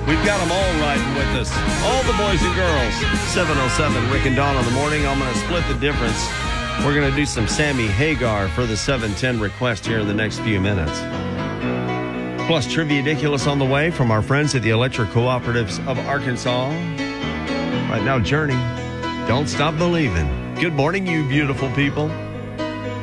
We've got them all riding with us. All the boys and girls. 707 Rick and Dawn on the morning. I'm going to split the difference. We're going to do some Sammy Hagar for the 710 request here in the next few minutes. Plus, Trivia-diculous on the way from our friends at the Electric Cooperatives of Arkansas. Right now, Journey, Don't Stop Believing. Good morning, you beautiful people.